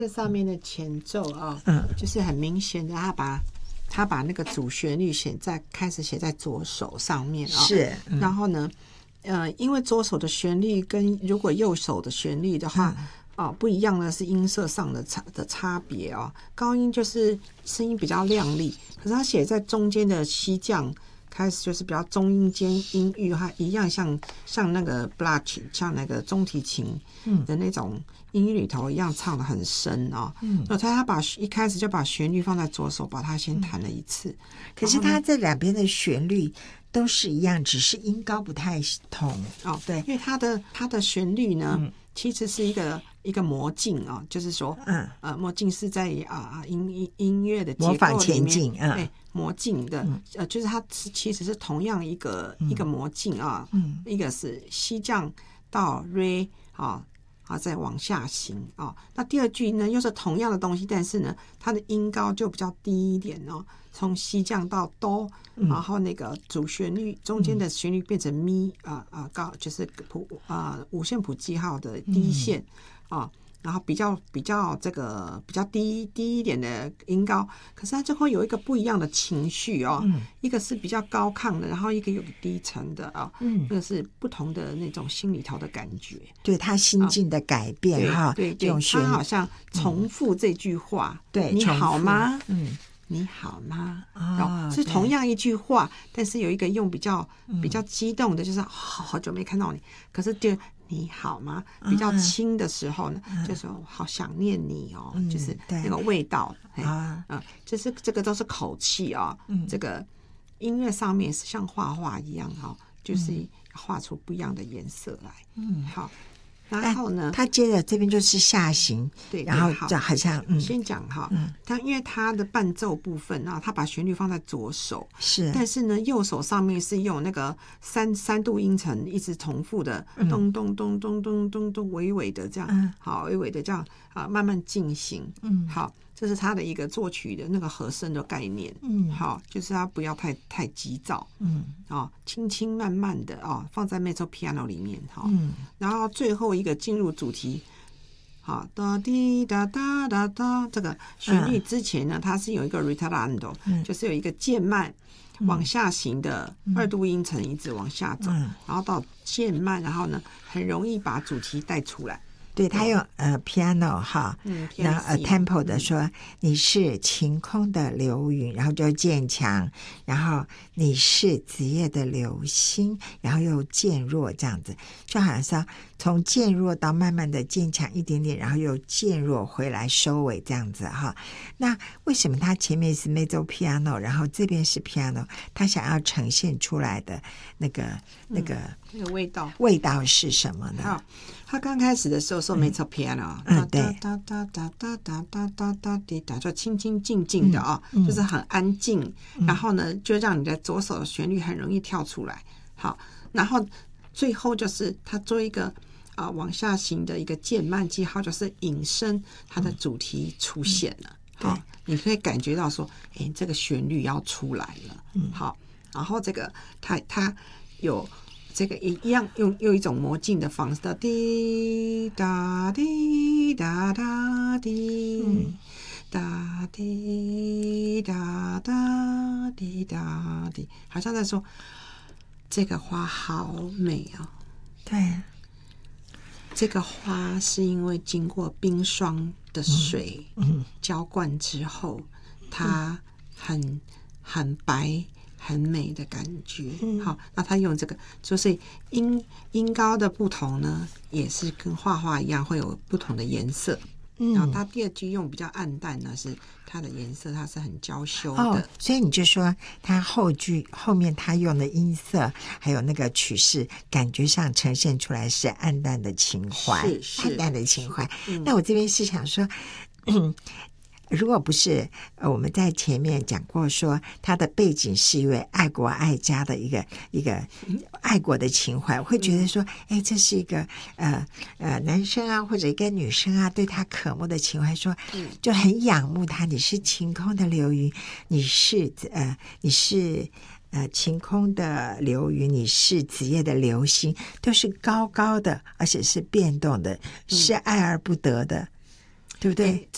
这上面的前奏啊，就是很明显的，他把那个主旋律开始写在左手上面啊， 是， 然后呢，因为左手的旋律跟如果右手的旋律的话，不一样的是音色上的差别啊。高音就是声音比较亮丽，可是他写在中间的西降开始就是比较中音间音域，它一样像那个 blush， 像那个中提琴的那种音域里头一样唱得很深啊。所以他一开始就把旋律放在左手，把它先弹了一次。 可是他这两边的旋律都是一样，只是音高不太同哦。对，因为他的旋律呢，其实是一个魔镜啊，就是说，魔镜是在音乐的结构里面模仿前进， 对，魔镜的，就是它其实是同样一个魔镜啊，一个是西降到 re 再往下行啊。那第二句呢，又是同样的东西，但是呢，它的音高就比较低一点哦，从西降到哆，然后那个主旋律中间的旋律变成咪高，就是五线谱记号的低线啊。然后比较这个比较低一点的音高，可是它就会有一个不一样的情绪哦，一个是比较高亢的，然后一个有低沉的啊，那个是不同的那种心里头的感觉， 对他心境的改变哈， 对， 他好像重复这句话， 对， 你好吗？你好吗？是同样一句话，但是有一个用比较激动的，就是好久没看到你，可是就你好吗？比较轻的时候呢，就说好想念你哦，就是那个味道就是这个都是口气啊。这个音乐上面是像画画一样哈，就是画出不一样的颜色来。好。然后呢， 他接着这边就是下行， 对， 然后就好像先讲哈，因为他的伴奏部分啊，他把旋律放在左手， 是， 但是呢，右手上面是用那个三度音程一直重复的，咚咚咚咚咚咚咚，微微的这样，好，微微的这样慢慢进行，好。这是他的一个作曲的那个和声的概念，好，就是他不要太急躁，轻轻慢慢的放在 mezzo piano 里面，然后最后一个进入主题，好，哒滴哒哒哒哒，这个旋律之前呢，它是有一个 ritardo，就是有一个渐慢往下行的二度音程一直往下走，然后到渐慢，然后呢，很容易把主题带出来。 对，他用piano 哈，然后tempo 的说你是晴空的流云，然后就渐强，然后你是子夜的流星，然后又渐弱，这样子就好像是从渐弱到慢慢的渐强一点点，然后又渐弱回来收尾这样子哈。那为什么他前面是 mezzo piano， 然后这边是 piano， 他想要呈现出来的那个味道是什么呢？ 他刚开始的时候说 mezzo piano， 对， 哒哒哒哒哒哒哒哒滴哒，就清清静静的就是很安静，然后呢，就让你的左手的旋律很容易跳出来。好，然后最后就是他做一个往下行的一个渐慢记号，就是引申它的主题出现了。好，你可以感觉到说，这个旋律要出来了。好，然后这个它有。这个一样用一种魔镜的方式的滴答滴答答滴答滴答答滴答滴，好像在说这个花好美哦。 对， 这个花是因为经过冰霜的水浇灌之后，它很白。很美的感觉，好，那他用这个，就是音高的不同呢，也是跟画画一样会有不同的颜色。然后他第二句用比较暗淡呢，是它的颜色，它是很娇羞的。 所以你就说他后面他用的音色，还有那个曲式，感觉上呈现出来是暗淡的情怀，暗淡的情怀。那我这边是想说。如果不是我们在前面讲过说他的背景是一位爱国爱家的一个爱国的情怀，我会觉得说这是一个男生啊或者一个女生啊对他渴慕的情怀，说就很仰慕他，你是晴空的流云，你是晴空的流云，你是子夜的流星，都是高高的，而且是变动的，是爱而不得的，对不对？